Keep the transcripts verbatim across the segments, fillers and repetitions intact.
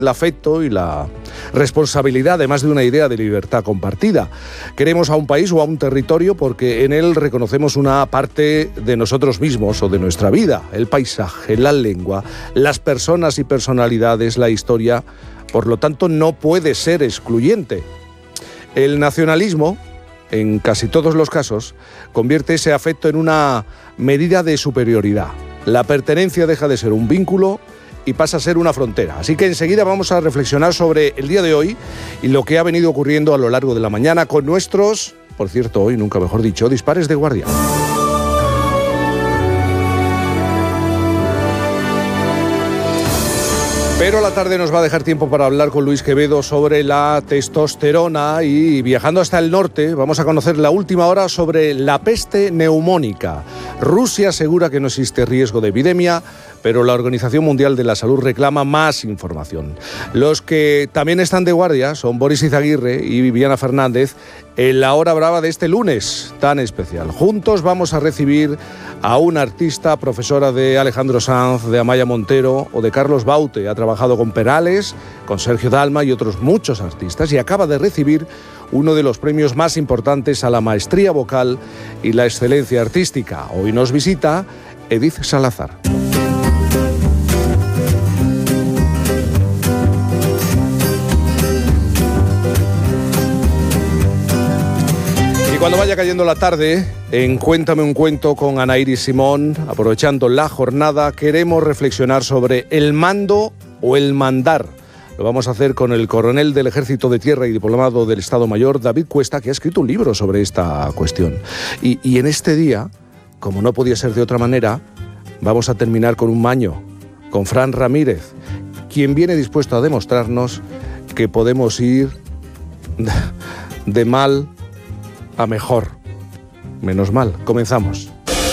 el afecto y la responsabilidad, además de una idea de libertad compartida. Queremos a un país o a un territorio porque en él reconocemos una parte de nosotros mismos o de nuestra vida, el paisaje, la lengua, las personas y personalidades, la historia. Por lo tanto, no puede ser excluyente. El nacionalismo, en casi todos los casos, convierte ese afecto en una medida de superioridad. La pertenencia deja de ser un vínculo y pasa a ser una frontera. Así que enseguida vamos a reflexionar sobre el día de hoy y lo que ha venido ocurriendo a lo largo de la mañana con nuestros, por cierto, hoy nunca mejor dicho, dispares de guardia. Pero la tarde nos va a dejar tiempo para hablar con Luis Quevedo sobre la testosterona y viajando hasta el norte vamos a conocer la última hora sobre la peste neumónica. Rusia asegura que no existe riesgo de epidemia, pero la Organización Mundial de la Salud reclama más información. Los que también están de guardia son Boris Izaguirre y Viviana Fernández en la hora brava de este lunes tan especial. Juntos vamos a recibir a una artista, profesora de Alejandro Sanz, de Amaya Montero o de Carlos Baute. Ha trabajado con Perales, con Sergio Dalma y otros muchos artistas y acaba de recibir uno de los premios más importantes a la maestría vocal y la excelencia artística. Hoy nos visita Edith Salazar. Cuando vaya cayendo la tarde, en Cuéntame un cuento con Ana Iris Simón, aprovechando la jornada, queremos reflexionar sobre el mando o el mandar. Lo vamos a hacer con el coronel del Ejército de Tierra y diplomado del Estado Mayor, David Cuesta, que ha escrito un libro sobre esta cuestión. Y, y en este día, como no podía ser de otra manera, vamos a terminar con un maño, con Fran Ramírez, quien viene dispuesto a demostrarnos que podemos ir de mal a mejor. Menos mal. Comenzamos.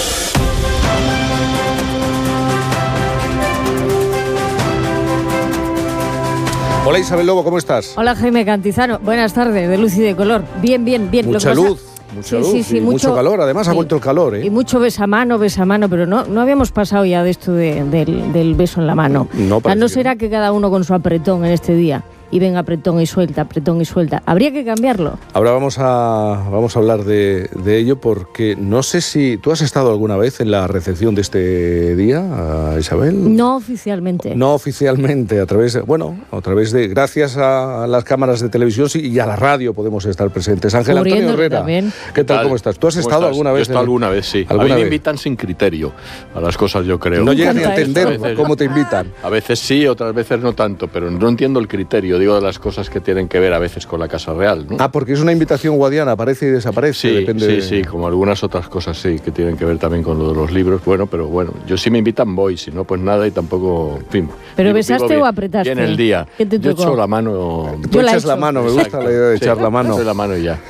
Hola Isabel Lobo, ¿cómo estás? Hola Jaime Cantizano, buenas tardes, de luz y de color. Bien, bien, bien. Mucha luz, mucha sí, luz sí, sí, y mucho, mucho calor. Además sí, ha vuelto el calor, ¿eh? Y mucho besamano, besamano, pero no, no habíamos pasado ya de esto de, del, del beso en la mano. No, no, no será que cada uno con su apretón en este día. Y venga, apretón y suelta, apretón y suelta. ¿Habría que cambiarlo? Ahora vamos a, vamos a hablar de, de ello porque no sé si... ¿Tú has estado alguna vez en la recepción de este día, Isabel? No oficialmente. No oficialmente, a través de... Bueno, a través de... Gracias a las cámaras de televisión y a la radio podemos estar presentes. Ángel Antonio Herrera, también. ¿Qué tal? ¿Cómo estás? ¿Tú has estado estás? alguna vez? Yo he estado en... alguna vez, sí. ¿Alguna a mí me vez? invitan sin criterio a las cosas, yo creo. No llegan ni a entender a veces, cómo te invitan. A veces sí, otras veces no tanto, pero no entiendo el criterio. Digo, de las cosas que tienen que ver a veces con la Casa Real, ¿no? Ah, porque es una invitación guadiana, aparece y desaparece. Sí, depende sí, de... sí, como algunas otras cosas sí, que tienen que ver también con lo de los libros. Bueno, pero bueno, yo sí me invitan voy, si no, pues nada y tampoco, en fin. ¿Pero vivo, besaste vivo bien, o apretaste? Bien el día. ¿Qué te yo tocó? echo la mano... Tú echas la mano, me gusta la idea de echar sí, la mano. Echo la mano y ya.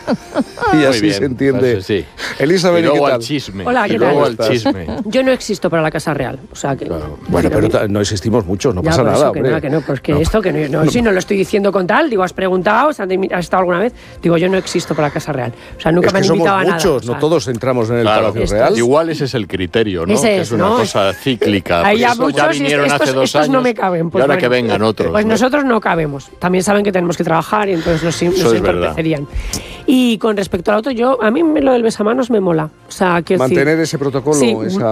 Y así bien, se entiende. pues, sí. Elizabeth, y luego ¿qué tal? al chisme. Hola, ¿qué y luego tal? al chisme. Yo no existo para la Casa Real, o sea que... Claro. Bueno, pero no existimos muchos, no ya, pasa por nada, eso que hombre. nada, que no, pues que No. esto, que no, no, sí, no lo estoy diciendo con tal, digo, has preguntado, ¿has estado alguna vez? Digo, yo no existo para la Casa Real, o sea, nunca Es me que han somos invitado a nada. muchos, o sea, no todos entramos en el Claro, Palacio esto Real. es- Igual ese es el criterio, ¿no? Ese Que es, es una ¿no? cosa cíclica. Ahí Pues ya eso muchos, ya y vinieron estos, hace dos estos años no me caben. Pues y ahora bueno, que vengan otros. Pues ¿no? nosotros no cabemos. También saben que tenemos que trabajar y entonces nos, nos Eso es verdad. entorpecerían. Y con respecto al otro, yo a mí me- lo del besamanos me mola. O sea, quiero decir, Mantener ese protocolo, Sí. esa...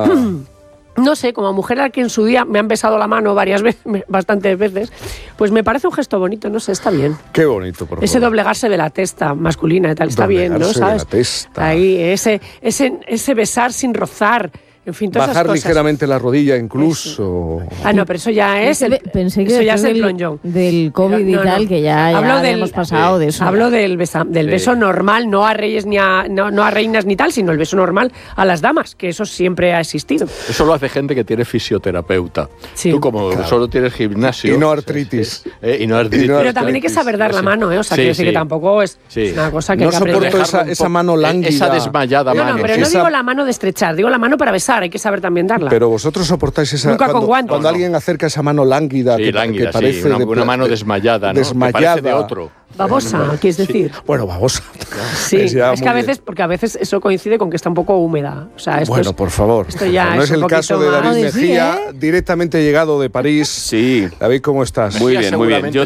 no sé, como mujer a la que en su día me han besado la mano varias veces, bastantes veces, pues me parece un gesto bonito, no sé, está bien. Qué bonito, por favor. Ese doblegarse de la testa masculina y tal, está bien, ¿no? Doblegarse de ¿Sabes? la testa. Ahí, ese, ese, ese besar sin rozar, en fin, todas Bajar esas cosas. ligeramente la rodilla incluso. Ah, no, pero eso ya es el, Pensé que eso ya es después el del, plonjón. del COVID y No, no. tal, que ya, ya Hablo del- habíamos pasado sí. de eso. Hablo del, besa- del Sí. beso normal, no a reyes ni a, no, no a reinas ni tal, sino el beso normal a las damas, que eso siempre ha existido. Eso lo hace gente que tiene fisioterapeuta. Sí. Tú como solo tienes gimnasio... Y no artritis. Eh, y no artritis. Y no Pero también hay que saber dar la mano, ¿eh? O sea, Sí, quiero decir sí. que tampoco es Sí. una cosa que No hay que aprender. soporto esa, Dejarlo un esa poco- mano lánguida. Esa desmayada No, mano. no, pero Sí, no esa- digo la mano de estrechar, digo la mano para besar. dar, hay que saber también darla. Pero vosotros soportáis esa... Nunca cuando, con guantes. Cuando no. alguien acerca esa mano lánguida, sí, que, lánguida, que parece... sí, una, de, una mano desmayada, ¿no? Desmayada. Que parece de otro. Babosa, quieres decir. Sí. Bueno, babosa. Sí, es, es que a veces, porque a veces eso coincide con que está un poco húmeda. O sea, esto bueno, es, por favor. Esto ya no es, es un el caso de más... David Sí, Mejía, ¿eh? directamente llegado de París. Sí. David, ¿cómo estás? Muy bien, muy bien. Yo